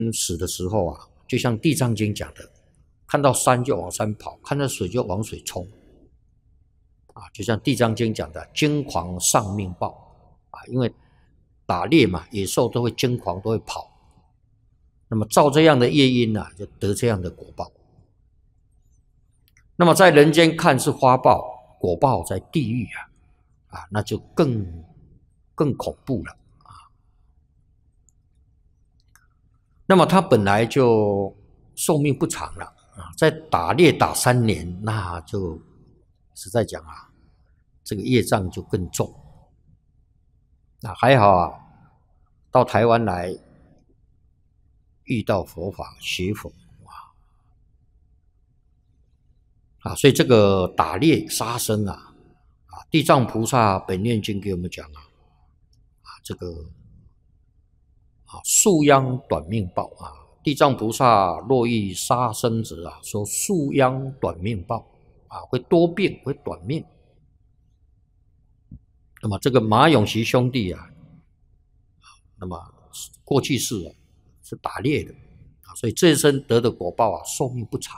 死的时候啊，就像《地藏经》讲的，看到山就往山跑，看到水就往水冲啊，就像《地藏经》讲的“惊狂丧命报”啊，因为打猎嘛，野兽都会惊狂，都会跑。那么照这样的业因啊，就得这样的果报。那么在人间看是花报，果报在地狱啊，那就更恐怖了啊。那么他本来就寿命不长了啊，在打猎打3年，那就实在讲啊，这个业障就更重。那还好啊，到台湾来遇到佛法学佛啊，所以这个打猎杀生啊，地藏菩萨本愿经给我们讲这个树殃短命报啊，地藏菩萨若遇杀生者啊，说树殃短命报啊，会多病，会短命。那么这个马永琪兄弟啊，那么过去世啊是打猎的啊，所以这一生得的果报啊，寿命不长。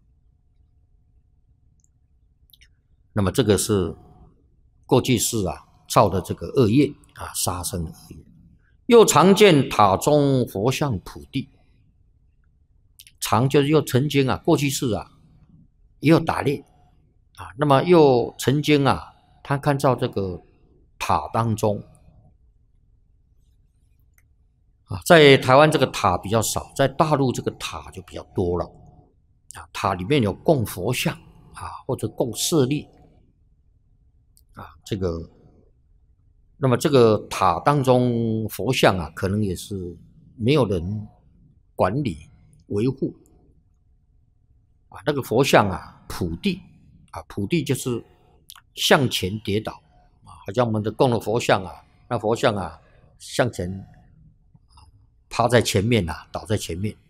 那么这个是过去世啊造的这个恶业啊，杀生的恶业。又常见塔中佛像普地，常就是又曾经啊，过去世啊也有打猎啊，那么又曾经啊，他看到这个塔当中啊，在台湾这个塔比较少，在大陆这个塔就比较多了啊，塔里面有供佛像啊，或者供舍利啊，那么这个塔当中佛像啊，可能也是没有人管理维护啊，那个佛像啊，普地啊，普地就是向前跌倒啊，好像我们的供的佛像啊，那佛像啊向前趴在前面啊，倒在前面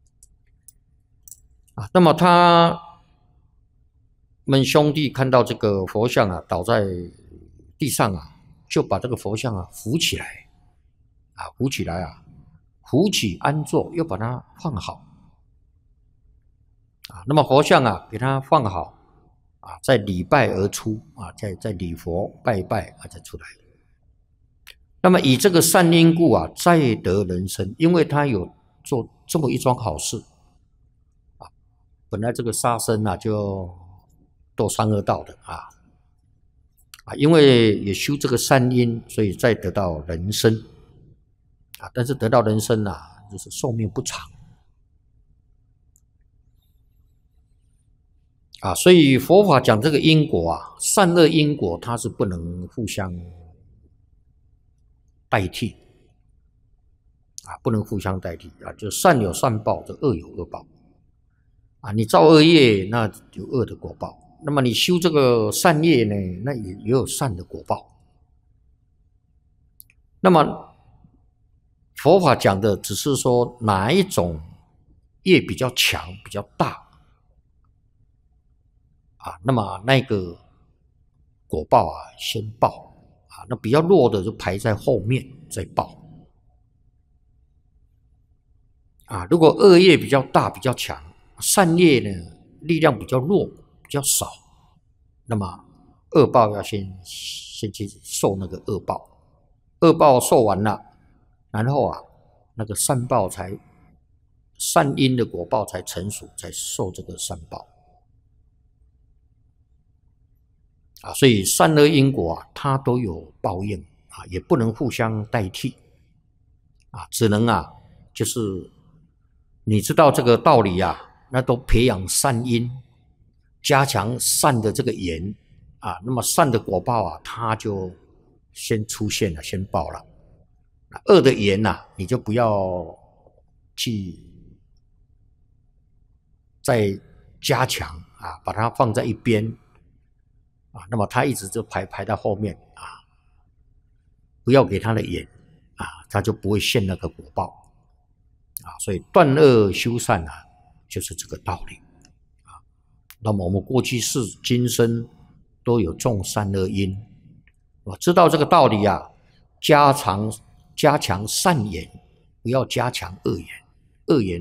啊，那么他们兄弟看到这个佛像啊倒在地上啊，就把这个佛像啊扶起来啊，扶起安坐，又把它放好啊。那么佛像啊给它放好啊，再礼拜而出啊，再礼佛拜一拜啊，再出来。那么以这个善因故啊，再得人身，因为他有做这么一桩好事啊，本来这个杀生啊就堕三恶道的啊，因为也修这个善因，所以再得到人身啊。但是得到人身啊，就是寿命不长啊。所以佛法讲这个因果啊，善恶因果它是不能互相代替啊，不能互相代替啊。就善有善报，就恶有恶报啊。你造恶业，那有恶的果报。那么你修这个善业呢，那也有善的果报。那么佛法讲的只是说哪一种业比较强、比较大啊，那么那个果报啊先报啊，那比较弱的就排在后面再报啊。如果恶业比较大、比较强，善业呢力量比较弱、比较少，那么恶报要先去受那个恶报，恶报受完了，然后啊那个善报才善因的果报才成熟，才受这个善报啊。所以善恶因果啊，它都有报应啊，也不能互相代替啊，只能啊就是你知道这个道理啊，那都培养善因，加强善的这个缘啊，那么善的果报啊，它就先出现了，先报了。恶的缘啊，你就不要去再加强啊，把它放在一边啊，那么它一直就排到后面啊，不要给它的缘啊，它就不会现那个果报啊。所以断恶修善啊，就是这个道理啊。那么我们过去世、今生都有种善恶因，知道这个道理啊，加强善缘，不要加强恶缘恶言